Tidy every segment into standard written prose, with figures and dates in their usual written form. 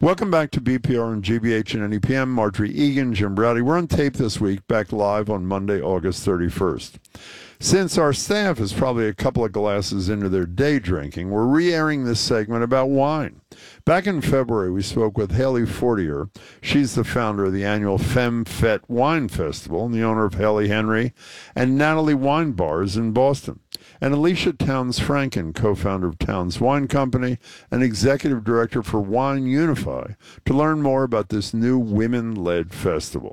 Welcome back to BPR and GBH and NEPM. Marjorie Egan, Jim Browdy. We're on tape this week, back live on Monday, August 31st. Since our staff is probably a couple of glasses into their day drinking, we're re-airing this segment about wine. Back in February, we spoke with Haley Fortier. She's the founder of the annual FemFet Wine Festival and the owner of Haley Henry and Natalie Wine Bars in Boston. And Alicia Towns Franken, co-founder of Towns Wine Company and executive director for Wine Unify, to learn more about this new women-led festival.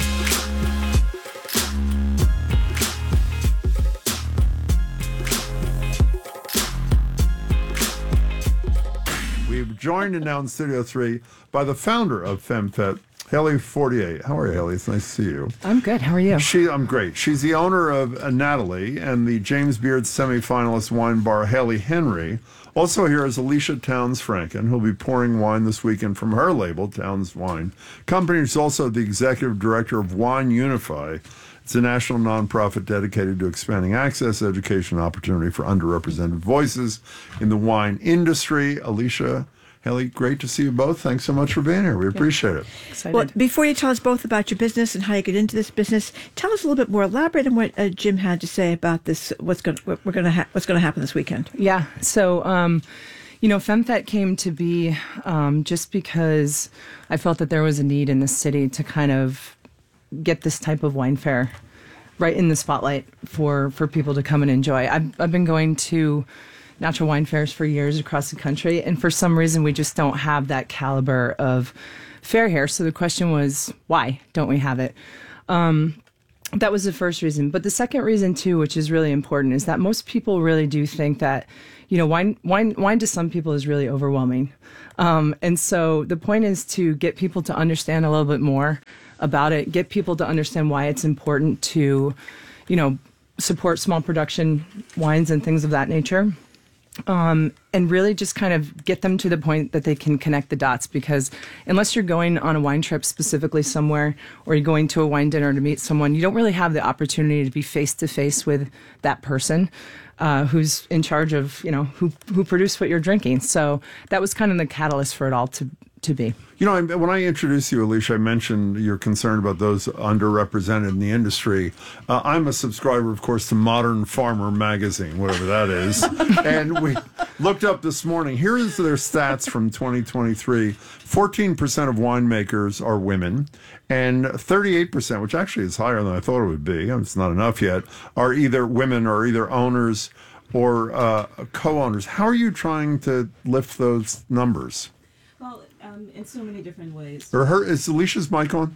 We've joined now in Studio 3 by the founder of FemFet, Haley Fortier. How are you, Haley? It's nice to see you. I'm good. How are you? I'm great. She's the owner of Natalie and the James Beard semifinalist wine bar Haley Henry. Also here is Alicia Towns Franken, who'll be pouring wine this weekend from her label, Towns Wine Company. She's also the executive director of Wine Unify. It's a national nonprofit dedicated to expanding access, education, and opportunity for underrepresented voices in the wine industry. Alicia, Haley, great to see you both. Thanks so much for being here. We appreciate it. Excited. Well, before you tell us both about your business and how you get into this business, tell us a little bit more. Elaborate on what Jim had to say about this. What's going to happen this weekend? Yeah. So, FemFet came to be just because I felt that there was a need in the city to kind of get this type of wine fair right in the spotlight for people to come and enjoy. I've been going to natural wine fairs for years across the country, and for some reason we just don't have that caliber of fair here. So the question was, why don't we have it? That was the first reason. But the second reason too, which is really important, is that most people really do think that, wine to some people is really overwhelming. And so the point is to get people to understand a little bit more about it, get people to understand why it's important to, support small production wines and things of that nature. And really just kind of get them to the point that they can connect the dots, because unless you're going on a wine trip specifically somewhere, or you're going to a wine dinner to meet someone, you don't really have the opportunity to be face to face with that person who's in charge of, who produced what you're drinking. So that was kind of the catalyst for it all to be. When I introduced you, Alicia, I mentioned you're concerned about those underrepresented in the industry. I'm a subscriber, of course, to Modern Farmer magazine, whatever that is. And we looked up this morning. Here is their stats from 2023. 14% of winemakers are women, and 38%, which actually is higher than I thought it would be, it's not enough yet, are either women or either owners or co-owners. How are you trying to lift those numbers? Well, in so many different ways. Is Alicia's mic on?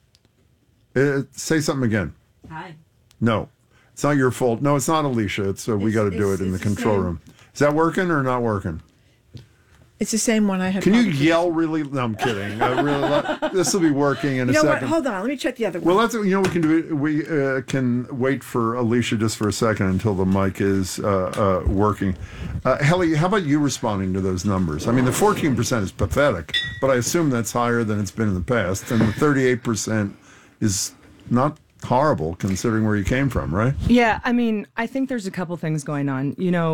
Say something again. Hi. No, it's not your fault. No, it's not Alicia. We got to do it in the control room. Is that working or not working? It's the same one I had. Can you yell really? No, I'm kidding. This will be working in a second. What? Hold on. Let me check the other one. Well, we can do it. We can wait for Alicia just for a second until the mic is working. Haley, how about you responding to those numbers? I mean, the 14% is pathetic, but I assume that's higher than it's been in the past, and the 38% is not horrible considering where you came from, right? Yeah, I mean, I think there's a couple things going on.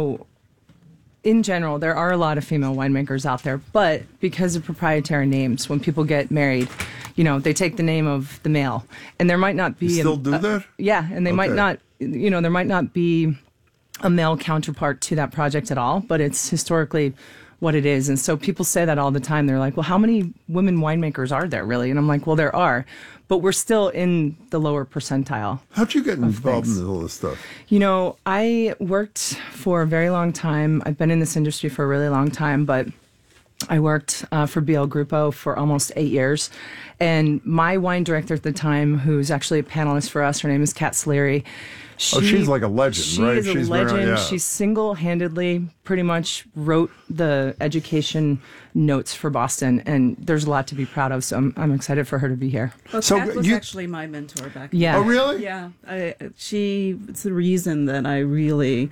In general, there are a lot of female winemakers out there, but because of proprietary names, when people get married, they take the name of the male, and there might not be. You still do that? Yeah, and they might not. There might not be a male counterpart to that project at all, but it's historically what it is. And so people say that all the time. They're like, well, how many women winemakers are there really? And I'm like, well, there are, but we're still in the lower percentile. How'd you get involved in all this stuff? I worked for a very long time. I've been in this industry for a really long time, but I worked for BL Grupo for almost 8 years. And my wine director at the time, who's actually a panelist for us, her name is Kat Sleary. She's like a legend, right? She's a legend. She single-handedly pretty much wrote the education notes for Boston, and there's a lot to be proud of, so I'm excited for her to be here. Well, Kat was actually my mentor back then. Yeah. Oh, really? Yeah. It's the reason that I really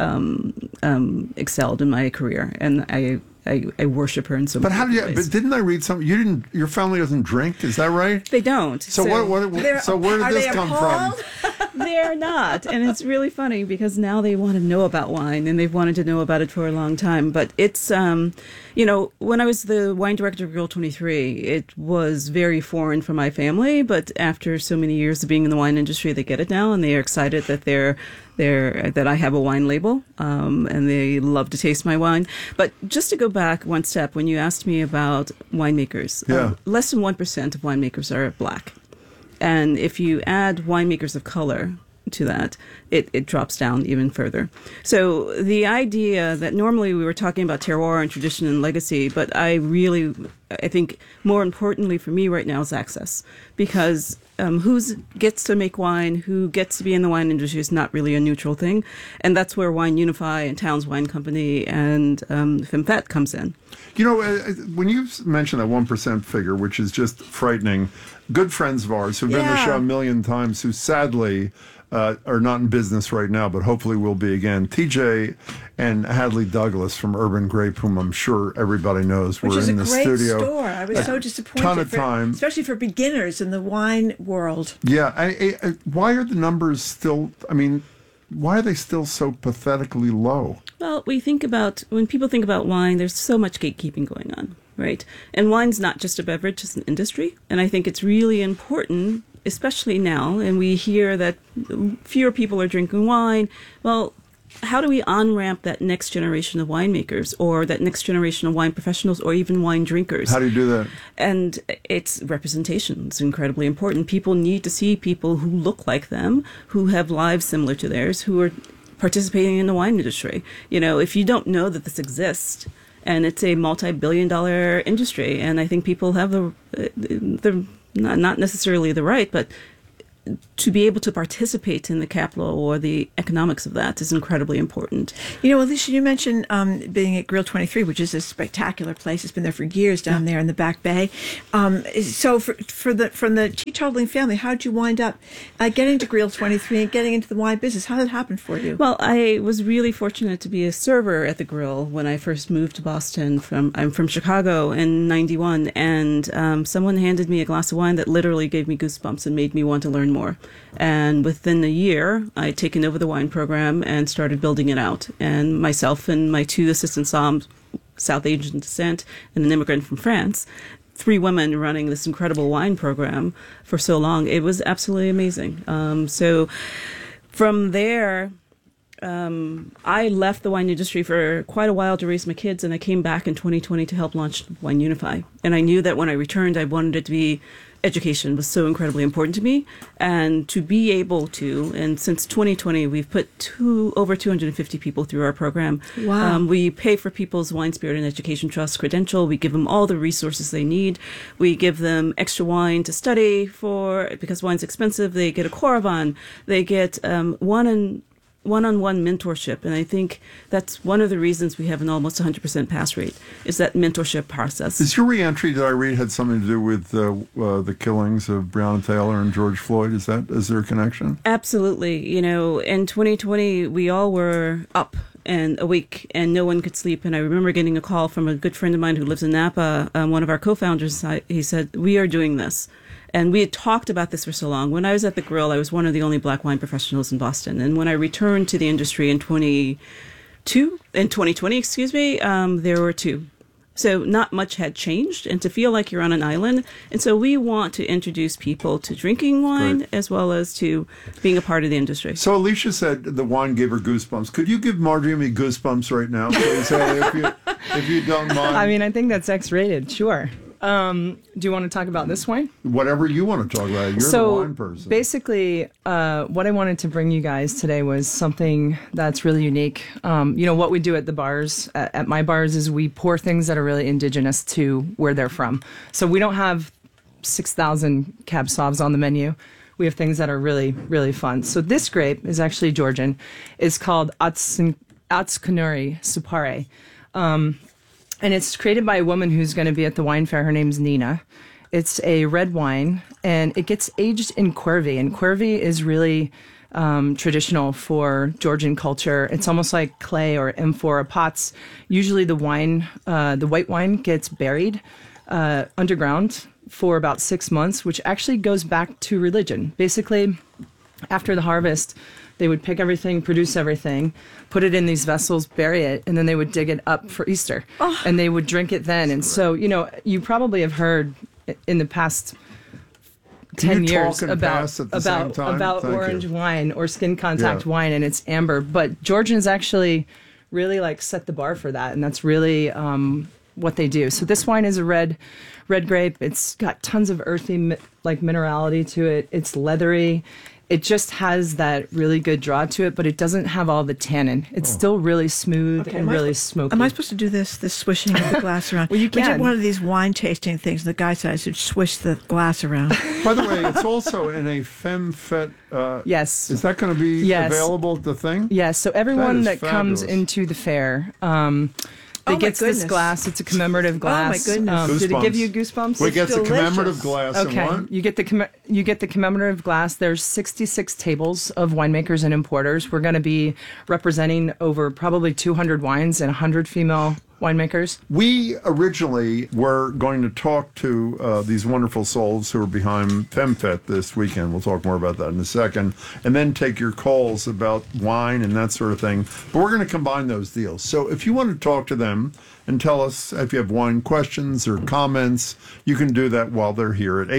excelled in my career, and I worship her in so many ways. But didn't I read something? Your family doesn't drink, is that right? They don't. So where did this come from? They're not. And it's really funny because now they want to know about wine and they've wanted to know about it for a long time. But it's, when I was the wine director of Grill 23, it was very foreign for my family. But after so many years of being in the wine industry, they get it now and they are excited that that I have a wine label, and they love to taste my wine. But just to go back one step, when you asked me about winemakers, less than 1% of winemakers are black. And if you add winemakers of color to that, it drops down even further. So the idea that normally we were talking about terroir and tradition and legacy, but I think more importantly for me right now is access. Because who gets to make wine, who gets to be in the wine industry is not really a neutral thing. And that's where Wine Unify and Towns Wine Company and FemFat comes in. You know, when you mention that 1% figure, which is just frightening, good friends of ours who've been on the show a million times, who sadly are not in business right now, but hopefully will be again. TJ and Hadley Douglas from Urban Grape, whom I'm sure everybody knows, were in the studio. Which is a great store. I was so disappointed. Ton of time. Especially for beginners in the wine world. Yeah. Why are the numbers still, why are they still so pathetically low? Well, when people think about wine, there's so much gatekeeping going on, right? And wine's not just a beverage, it's an industry. And I think it's really important, especially now, and we hear that fewer people are drinking wine. Well, how do we on-ramp that next generation of winemakers or that next generation of wine professionals or even wine drinkers? How do you do that? And it's representation. It's incredibly important. People need to see people who look like them, who have lives similar to theirs, who are participating in the wine industry. If you don't know that this exists, and it's a multi-billion-dollar industry, and I think people have the not necessarily the right, but to be able to participate in the capital or the economics of that is incredibly important. Alicia, you mentioned being at Grill 23, which is a spectacular place. It's been there for years down there in the Back Bay. So from the teetotaling family, how did you wind up getting to Grill 23 and getting into the wine business? How did it happen for you? Well, I was really fortunate to be a server at the Grill when I first moved to Boston. I'm from Chicago in '91, and someone handed me a glass of wine that literally gave me goosebumps and made me want to learn more. And within a year, I had taken over the wine program and started building it out. And myself and my two assistant somms, South Asian descent and an immigrant from France, 3 women running this incredible wine program for so long. It was absolutely amazing. So from there, I left the wine industry for quite a while to raise my kids, and I came back in 2020 to help launch Wine Unify. And I knew that when I returned, I wanted it to be education was so incredibly important to me, and to be able to, and since 2020, we've put over 250 people through our program. Wow. We pay for people's Wine Spirit and Education Trust credential. We give them all the resources they need. We give them extra wine to study for, because wine's expensive. They get a Coravin. They get one-on-one mentorship, and I think that's one of the reasons we have an almost 100% pass rate, is that mentorship process. Is your reentry, did I read, had something to do with the killings of Breonna Taylor and George Floyd? Is there a connection? Absolutely. In 2020, we all were up and awake, and no one could sleep. And I remember getting a call from a good friend of mine who lives in Napa, one of our co-founders. He said, "We are doing this." And we had talked about this for so long. When I was at the Grill, I was one of the only black wine professionals in Boston. And when I returned to the industry in 2020, there were 2. So not much had changed, and to feel like you're on an island. And so we want to introduce people to drinking wine as well as to being a part of the industry. So Alicia said the wine gave her goosebumps. Could you give Marjorie and me goosebumps right now, please, Haley, if you don't mind? I think that's X-rated, sure. Do you want to talk about this wine? Whatever you want to talk about. You're the wine person. Basically, what I wanted to bring you guys today was something that's really unique. What we do at the bars, at my bars, is we pour things that are really indigenous to where they're from. So we don't have 6,000 Cab Sauves on the menu. We have things that are really, really fun. So this grape is actually Georgian. It's called Atskanuri Supare. And it's created by a woman who's going to be at the wine fair. Her name's Nina. It's a red wine, and it gets aged in Corvée. And Corvée is really traditional for Georgian culture. It's almost like clay or amphora pots. Usually the white wine gets buried underground for about 6 months, which actually goes back to religion. Basically, after the harvest, they would pick everything, produce everything, put it in these vessels, bury it, and then they would dig it up for Easter. And they would drink it then. And so, you know, you probably have heard in the past 10 years about orange wine or skin contact wine, and it's amber. But Georgians actually really like set the bar for that, and that's really what they do. So this wine is a red grape. It's got tons of earthy like minerality to it. It's leathery. It just has that really good draw to it, but it doesn't have all the tannin. It's still really smooth and really smoky. Am I supposed to do this swishing of the glass around? Well, you can. We did one of these wine tasting things. The guy said I should swish the glass around. By the way, it's also in a FemFet. Yes. Is that going to be available at the thing? Yes. So everyone that comes fabulous. into the fair, they get this glass. It's a commemorative glass. Oh my goodness! Did it give you goosebumps? We get the commemorative glass. Okay, And what? you get the commemorative glass. There's 66 tables of winemakers and importers. We're going to be representing over probably 200 wines and 100 female winemakers. We originally were going to talk to these wonderful souls who are behind FemFet this weekend. We'll talk more about that in a second. And then take your calls about wine and that sort of thing. But we're going to combine those deals. So if you want to talk to them and tell us if you have wine questions or comments, you can do that while they're here at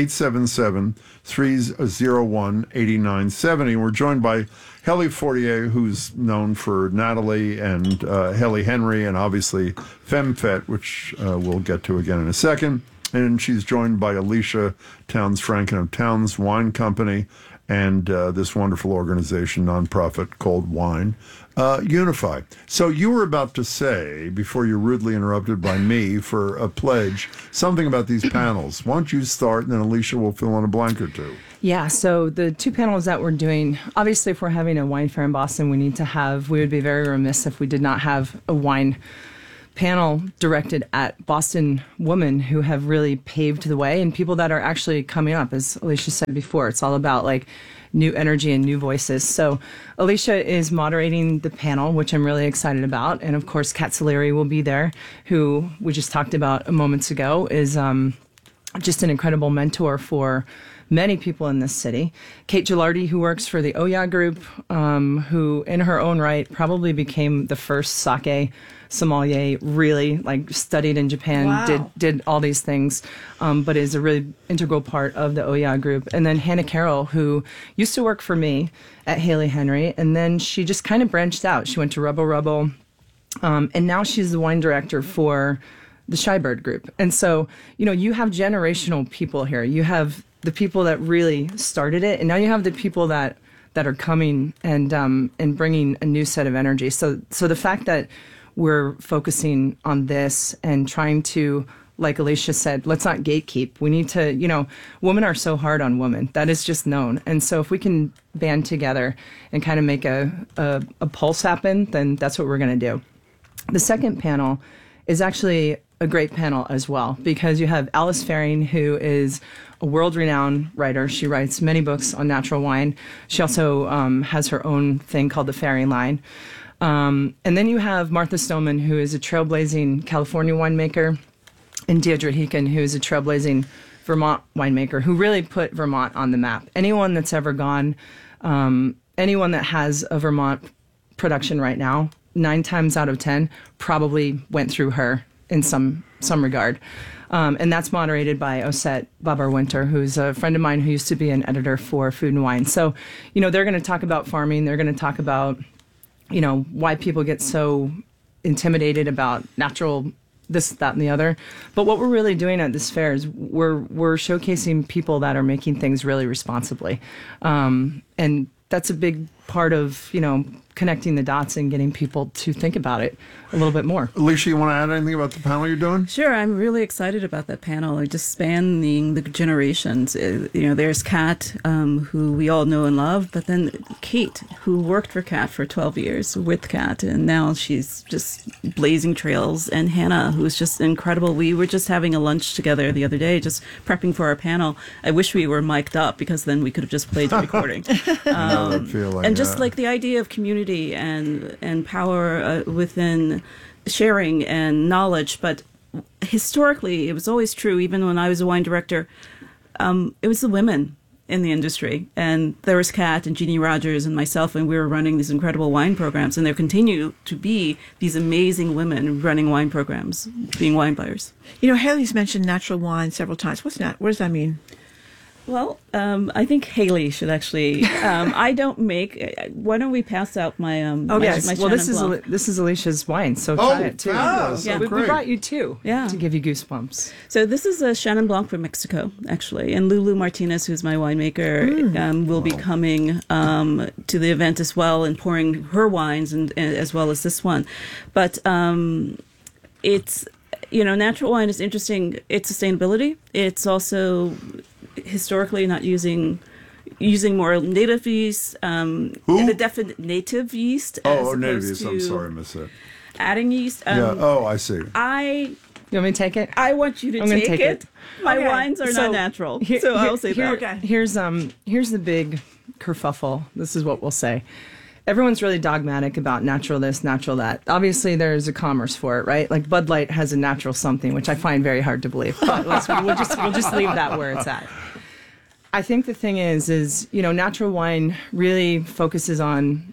877-301-8970. We're joined by Helly Fortier, who's known for Natalie and Helly Henry, and obviously FemFet, which we'll get to again in a second. And she's joined by Alicia Towns Franken of Towns Wine Company and this wonderful organization, nonprofit called Wine Unify. So you were about to say, before you're rudely interrupted by me for a pledge, something about these panels. Why don't you start, and then Alicia will fill in a blank or two. Yeah, so the two panels that we're doing, obviously if we're having a wine fair in Boston, we would be very remiss if we did not have a wine panel directed at Boston women who have really paved the way and people that are actually coming up. As Alicia said before, it's all about like new energy and new voices. So Alicia is moderating the panel, which I'm really excited about. And of course, Kat Saleri will be there, who we just talked about a moments ago, is just an incredible mentor for many people in this city. Kate Gilardi, who works for the Oya Group, who in her own right probably became the first sake sommelier, really like studied in Japan, Wow. did all these things, but is a really integral part of the Oya Group. And then Hannah Carroll, who used to work for me at Haley Henry, and then she just kind of branched out. She went to Rubble Rubble, and now she's the wine director for the Shybird Group. And so, you know, you have generational people here. You have the people that really started it, and now you have the people that are coming and bringing a new set of energy. So the fact that we're focusing on this and trying to, like Alicia said, let's not gatekeep. We need to, you know, women are so hard on women. That is just known. And so if we can band together and kind of make a pulse happen, then that's what we're going to do. The second panel is actually a great panel as well, because you have Alice Faring, who is a world-renowned writer. She writes many books on natural wine. She also has her own thing called the Faring Line. And then you have Martha Stoneman, who is a trailblazing California winemaker, and Deirdre Heekin, who is a trailblazing Vermont winemaker, who really put Vermont on the map. Anyone that's ever gone, anyone that has a Vermont production right now, 9 times out of 10 probably went through her in some regard. And that's moderated by Osette Babar-Winter, who's a friend of mine who used to be an editor for Food and Wine. So, you know, they're going to talk about farming. They're going to talk about, you know, why people get so intimidated about natural this, that, and the other. But what we're really doing at this fair is we're showcasing people that are making things really responsibly. And that's a big part of, you know, connecting the dots and getting people to think about it a little bit more. Alicia, you want to add anything about the panel you're doing? Sure, I'm really excited about that panel. Like, just spanning the generations. You know, there's Kat, who we all know and love, but then Kate, who worked for Kat for 12 years with Kat, and now she's just blazing trails. And Hannah, who's just incredible. We were just having a lunch together the other day, just prepping for our panel. I wish we were mic'd up, because then we could have just played the recording. I know that feeling, and just like the idea of community and power within sharing and knowledge. But historically, it was always true, even when I was a wine director, it was the women in the industry. And there was Kat and Jeannie Rogers and myself, and we were running these incredible wine programs. And there continue to be these amazing women running wine programs, being wine buyers. You know, Haley's mentioned natural wine several times. What does that mean? Well, I think Haley should actually. I don't make. Why don't we pass out my? Yes. My Well, this Chenin Blanc. this is Alicia's wine, so try it too. fabulous. Yeah. Oh, We great. brought you two. Yeah. To give you goosebumps. So this is a Chenin Blanc from Mexico, actually, and Lulu Martinez, who's my winemaker, will be coming to the event as well and pouring her wines and as well as this one. But it's natural wine is interesting. It's sustainability. It's also historically not using more native yeast. Who? The definite native yeast. Oh, as native opposed yeast. to I'm sorry, I missed it. Adding yeast. Yeah. Oh, I see. You want me to take it? I want you to I'm gonna take take it. it. My Okay. wines are not natural, so I'll say that. Okay. Here's the big kerfuffle. This is what we'll say. Everyone's really dogmatic about natural this, natural that. Obviously, there's a commerce for it, right? Like Bud Light has a natural something, which I find very hard to believe. But we'll just leave that where it's at. I think the thing is natural wine really focuses on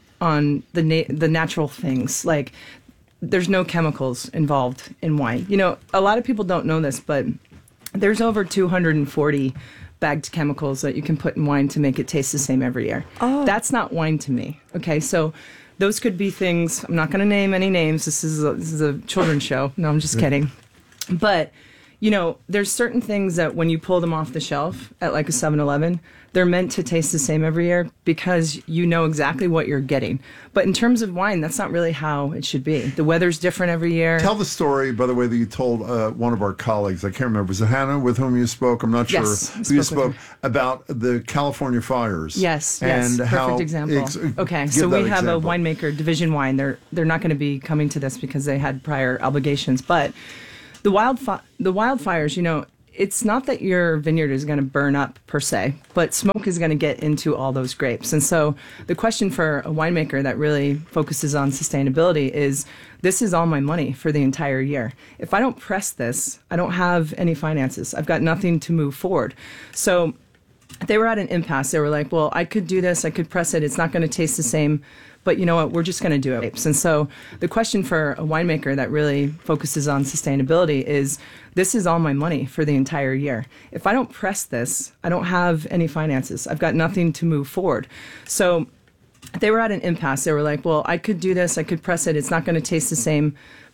the natural things. Like there's no chemicals involved in wine. A lot of people don't know this, but there's over 240 bagged chemicals that you can put in wine to make it taste the same every year. Oh. That's not wine to me. Okay, so those could be things. I'm not going to name any names. This is a children's show. No, I'm just kidding. But there's certain things that when you pull them off the shelf at like a 7-Eleven, they're meant to taste the same every year because you know exactly what you're getting. But in terms of wine, that's not really how it should be. The weather's different every year. Tell the story, by the way, that you told one of our colleagues. I can't remember. Was it Hannah with whom you spoke? I'm not sure Yes, I who you spoke spoke about the California fires. Yes, and perfect how example. Okay, give so we that have example. a winemaker, Division Wine. They're not going to be coming to this because they had prior obligations. But the wildfires, it's not that your vineyard is going to burn up per se, but smoke is going to get into all those grapes. And so the question for a winemaker that really focuses on sustainability is, this is all my money for the entire year. If I don't press this, I don't have any finances. I've got nothing to move forward. So they were at an impasse. They were like, well, I could do this. I could press it. It's not going to taste the same. But you know what? We're just going to do it. And so the question for a winemaker that really focuses on sustainability is, this is all my money for the entire year. If I don't press this, I don't have any finances. I've got nothing to move forward. So they were at an impasse. They were like, well, I could do this. I could press it. It's not going to taste the same.